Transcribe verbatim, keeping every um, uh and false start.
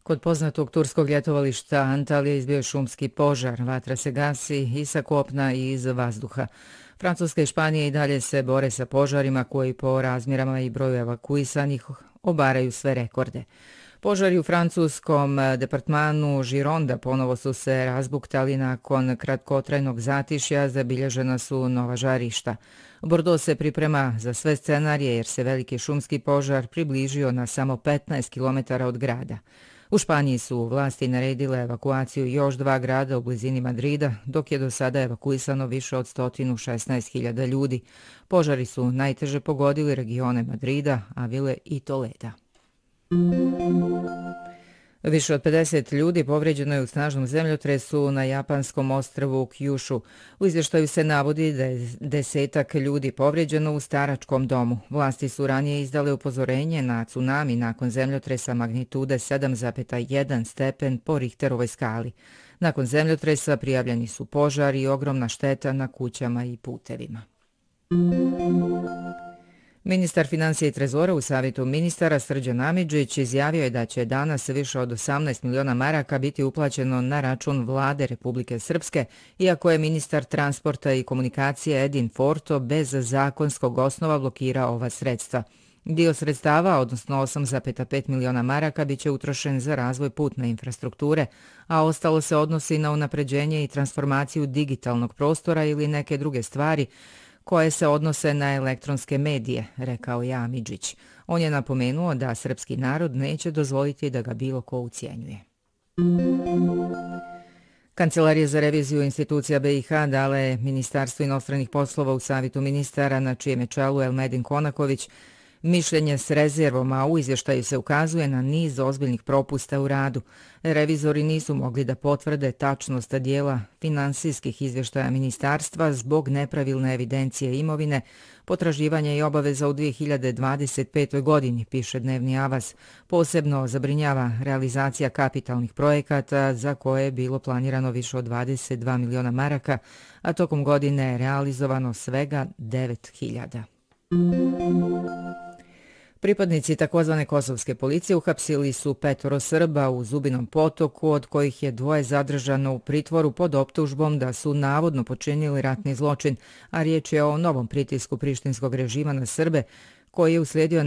Kod poznatog turskog ljetovališta Antalija izbio je šumski požar. Vatra se gasi i sa kopna i iz vazduha. Francuska i Španija i dalje se bore sa požarima koji po razmjerama i broju evakuisanih obaraju sve rekorde. Požari u francuskom departmanu Gironda ponovo su se razbuktali nakon kratkotrajnog zatišja, zabilježena su nova žarišta. Bordeaux se priprema za sve scenarije jer se veliki šumski požar približio na samo petnaest kilometara od grada. U Španiji su vlasti naredile evakuaciju još dva grada u blizini Madrida, dok je do sada evakuisano više od sto šesnaest hiljada ljudi. Požari su najteže pogodili regione Madrida, Avile i Toleda. Više od pedeset ljudi povrijeđeno je u snažnom zemljotresu na japanskom ostrvu Kyushu. U izvještaju se navodi da je desetak ljudi povrijeđeno u staračkom domu. Vlasti su ranije izdale upozorenje na tsunami nakon zemljotresa magnitude sedam zarez jedan stepen po Richterovoj skali. Nakon zemljotresa prijavljeni su požari i ogromna šteta na kućama i putevima. Ministar financija i trezora u savjetu ministara Srđan Amidžić izjavio je da će danas više od osamnaest miliona maraka biti uplaćeno na račun vlade Republike Srpske, iako je ministar transporta i komunikacije Edin Forto bez zakonskog osnova blokirao ova sredstva. Dio sredstava, odnosno osam zarez pet miliona maraka, bit će utrošen za razvoj putne infrastrukture, a ostalo se odnosi na unapređenje i transformaciju digitalnog prostora ili neke druge stvari koje se odnose na elektronske medije, rekao je Amidžić. On je napomenuo da srpski narod neće dozvoliti da ga bilo ko ucijenjuje. Kancelarija za reviziju institucija B i H dala je Ministarstvo inostranih poslova u savjetu ministara, na čijem je čelu Elmedin Konaković, mišljenje s rezervom, a u izvještaju se ukazuje na niz ozbiljnih propusta u radu. Revizori nisu mogli da potvrde tačnost dijela finansijskih izvještaja ministarstva zbog nepravilne evidencije imovine, potraživanja i obaveza u dvije hiljade dvadeset petoj. godini, piše Dnevni Avaz. Posebno zabrinjava realizacija kapitalnih projekata za koje je bilo planirano više od dvadeset dva miliona maraka, a tokom godine je realizovano svega devet hiljada. Pripadnici takozvane kosovske policije uhapsili su petoro Srba u Zubinom Potoku, od kojih je dvoje zadržano u pritvoru pod optužbom da su navodno počinili ratni zločin, a riječ je o novom pritisku prištinskog režima na Srbe koji je uslijedio